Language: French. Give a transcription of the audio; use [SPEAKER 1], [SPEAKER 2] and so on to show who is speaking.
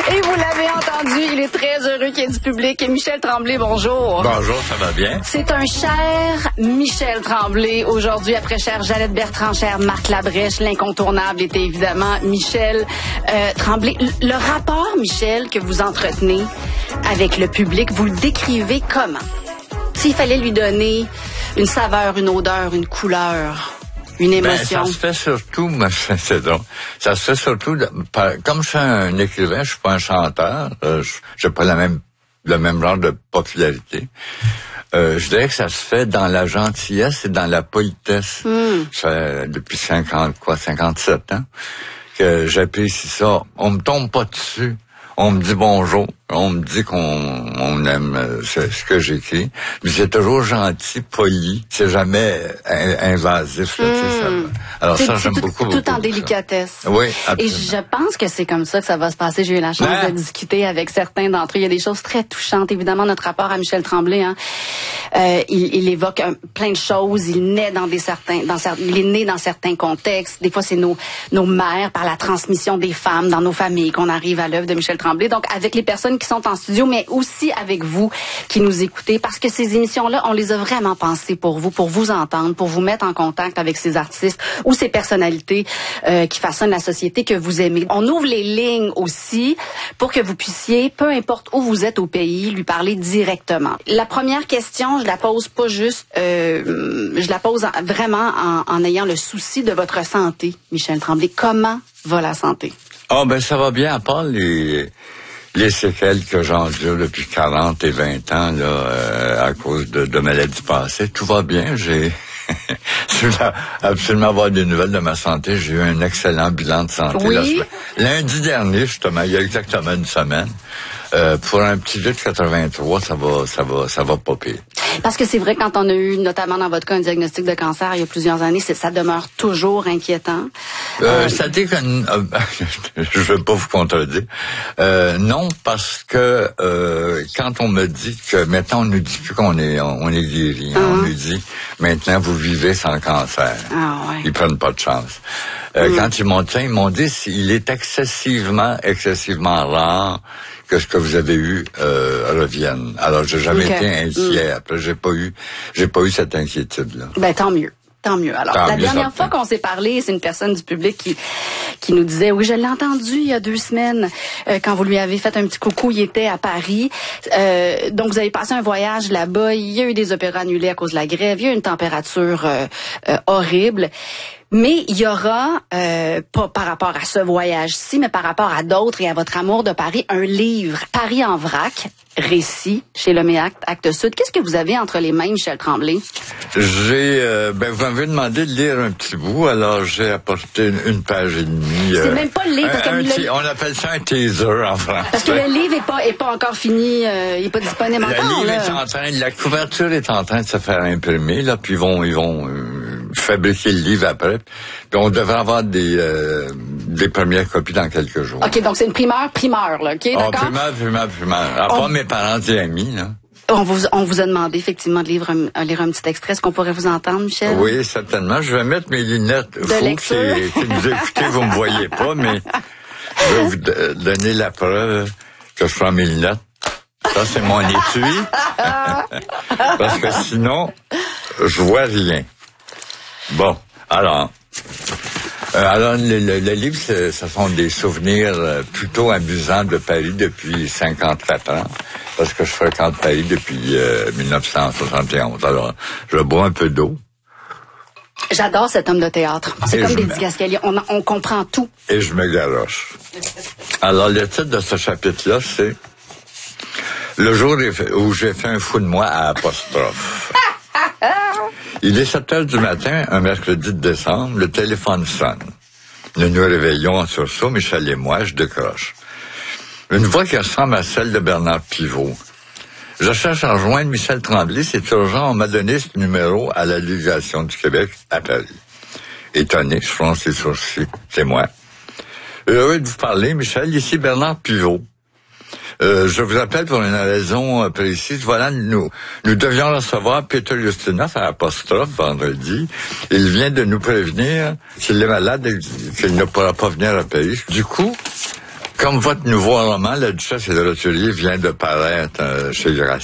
[SPEAKER 1] Et vous l'avez entendu, il est très heureux qu'il y ait du public. Et Michel Tremblay, bonjour.
[SPEAKER 2] Bonjour, ça va bien?
[SPEAKER 1] C'est un cher Michel Tremblay. Aujourd'hui, après cher Jeannette Bertrand, cher Marc Labrèche, l'incontournable était évidemment Michel Tremblay. Le rapport, Michel, que vous entretenez avec le public, vous le décrivez comment? S'il fallait lui donner une saveur, une odeur, une couleur, une émotion.
[SPEAKER 2] Ben, ça se fait surtout, c'est drôle. Ça se fait surtout, comme je suis un écrivain, je suis pas un chanteur, j'ai pas le même genre de popularité. Je dirais que ça se fait dans la gentillesse et dans la politesse. Ça fait depuis 57 ans que j'apprécie ça. On me tombe pas dessus. On me dit bonjour, on me dit qu'on aime ce que j'écris, mais c'est toujours gentil, poli, c'est jamais invasif. Là, alors ça, j'aime beaucoup.
[SPEAKER 1] Tout en délicatesse.
[SPEAKER 2] Oui, absolument.
[SPEAKER 1] Et je pense que c'est comme ça que ça va se passer. J'ai eu la chance de discuter avec certains d'entre eux. Il y a des choses très touchantes. Évidemment, notre rapport à Michel Tremblay, hein, il évoque plein de choses. Il naît il est né dans certains contextes. Des fois, c'est nos mères, par la transmission des femmes dans nos familles, qu'on arrive à l'œuvre de Michel Tremblay. Donc, avec les personnes qui sont en studio, mais aussi avec vous qui nous écoutez, parce que ces émissions-là, on les a vraiment pensées pour vous entendre, pour vous mettre en contact avec ces artistes ou ces personnalités qui façonnent la société que vous aimez. On ouvre les lignes aussi pour que vous puissiez, peu importe où vous êtes au pays, lui parler directement. La première question, je la pose pas juste, je la pose vraiment en ayant le souci de votre santé, Michel Tremblay. Comment va la santé?
[SPEAKER 2] Ben ça va bien, à part les séquelles que j'endure depuis 40 et 20 ans là, à cause de maladies passées. Tout va bien, je voulais absolument avoir des nouvelles de ma santé. J'ai eu un excellent bilan de santé.
[SPEAKER 1] Oui.
[SPEAKER 2] Lundi dernier, justement, il y a exactement une semaine. Pour un petit vieux de 83, ça va pas pire.
[SPEAKER 1] Parce que c'est vrai, quand on a eu, notamment dans votre cas, un diagnostic de cancer il y a plusieurs années, ça demeure toujours inquiétant.
[SPEAKER 2] Ça déconne. Je vais pas vous contredire. Non, parce que quand on me dit que maintenant on nous dit plus qu'on est guéri, on nous dit maintenant vous vivez sans cancer.
[SPEAKER 1] Ouais.
[SPEAKER 2] Ils prennent pas de chance. Quand ils m'ont dit il est excessivement rare que ce que vous avez eu revienne. Alors j'ai jamais été inquiet. Après j'ai pas eu cette inquiétude là.
[SPEAKER 1] Ben tant mieux. Tant mieux. Alors, la dernière fois qu'on s'est parlé, c'est une personne du public qui nous disait, oui, je l'ai entendu il y a 2 semaines, quand vous lui avez fait un petit coucou, il était à Paris. Donc, vous avez passé un voyage là-bas, il y a eu des opéras annulés à cause de la grève, il y a eu une température horrible. Mais il y aura, pas par rapport à ce voyage-ci, mais par rapport à d'autres et à votre amour de Paris, un livre, Paris en vrac, récit, chez Loméac, Actes Sud. Qu'est-ce que vous avez entre les mains, Michel Tremblay?
[SPEAKER 2] Vous m'avez demandé de lire un petit bout, alors j'ai apporté une page et demie.
[SPEAKER 1] C'est même pas le livre.
[SPEAKER 2] On appelle ça un teaser en français.
[SPEAKER 1] Parce que le livre est pas encore fini, il est pas disponible encore.
[SPEAKER 2] Le livre la couverture est en train de se faire imprimer, là, puis ils vont fabriquer le livre après. Puis on devrait avoir des premières copies dans quelques jours.
[SPEAKER 1] OK, donc c'est une primeur, là, OK, d'accord?
[SPEAKER 2] Primeur. À part mes parents et amis, là.
[SPEAKER 1] On vous a demandé effectivement de lire un petit extrait. Est-ce qu'on pourrait vous entendre, Michel?
[SPEAKER 2] Oui, certainement. Je vais mettre mes lunettes. Si vous écoutez, vous me voyez pas, mais je vais vous donner la preuve que je prends mes lunettes. Ça, c'est mon étui. Parce que sinon, je vois rien. Bon, alors le livre, ce sont des souvenirs plutôt amusants de Paris depuis 54 ans, parce que je fréquente Paris depuis 1971. Alors, je bois un peu d'eau.
[SPEAKER 1] J'adore cet homme de théâtre. C'est comme des didascaliers. On comprend tout.
[SPEAKER 2] Et je me garoche. Alors, le titre de ce chapitre-là, c'est « Le jour où j'ai fait un fou de moi à apostrophe ». Il est 7 heures du matin, un mercredi de décembre, le téléphone sonne. Nous nous réveillons en sursaut, Michel et moi, je décroche. Une voix qui ressemble à celle de Bernard Pivot. Je cherche à rejoindre Michel Tremblay, c'est urgent, on m'a donné ce numéro à la Législation du Québec à Paris. Étonné, je fronce les sourcils, c'est moi. Heureux de vous parler, Michel, ici Bernard Pivot. Je vous appelle pour une raison précise. Voilà, nous devions recevoir Peter Ustinov à apostrophe vendredi. Il vient de nous prévenir qu'il est malade et qu'il ne pourra pas venir à Paris. Du coup, Comme votre nouveau roman, La Duchesse et le roturier, vient de paraître chez Grasset.